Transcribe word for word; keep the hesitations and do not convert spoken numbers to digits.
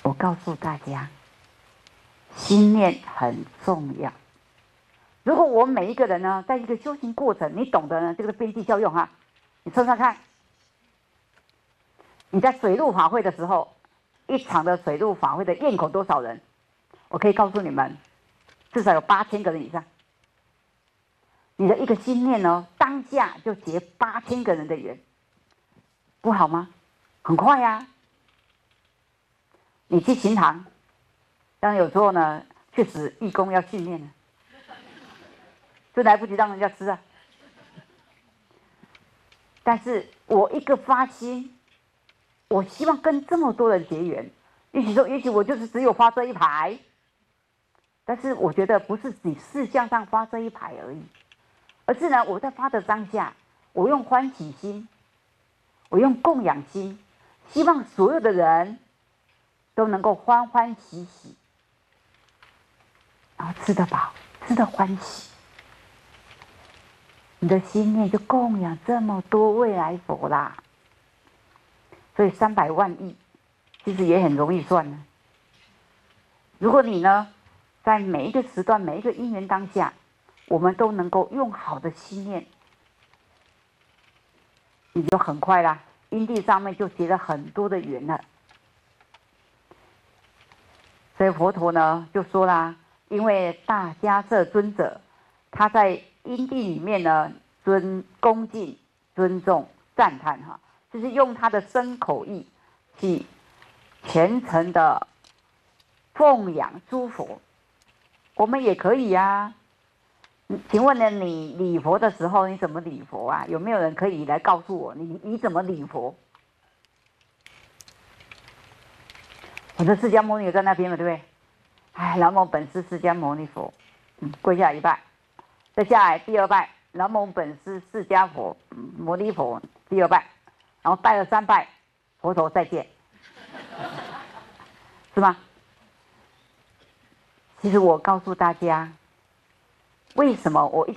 我告诉大家，心念很重要。如果我们每一个人呢，在一个修行过程，你懂得呢这个边际效用哈，你算算看，你在水陆法会的时候，一场的水陆法会的宴口多少人？我可以告诉你们，至少有八千个人以上。你的一个心念呢，当下就结八千个人的缘，不好吗？很快呀、啊。你去行堂，当然有时候呢，确实义工要训练了，就来不及让人家吃啊。但是我一个发心，我希望跟这么多人结缘。也许说，也许我就是只有发这一排，但是我觉得不是你事项上发这一排而已，而是呢，我在发的当下，我用欢喜心，我用供养心，希望所有的人都能够欢欢喜喜，然后吃得饱，吃得欢喜。你的心念就供养这么多未来佛啦，所以三百万亿其实也很容易算呢。如果你呢，在每一个时段、每一个因缘当下，我们都能够用好的心念，你就很快啦，因地上面就结了很多的缘了。所以佛陀呢就说啦，因为大迦叶尊者他在因地里面呢尊恭敬、尊重、赞叹哈，就是用他的身口意去虔诚的奉养诸佛，我们也可以呀、啊。请问呢，你礼佛的时候你怎么礼佛啊？有没有人可以来告诉我你你怎么礼佛？我的释迦牟尼有在那边嘛，对不对？哎，南无本师释迦牟尼佛，嗯，跪下一拜，再下来第二拜，南无本师释迦佛牟尼佛，第二拜，然后拜了三拜，佛陀再见，是吗？其实我告诉大家，为什么我一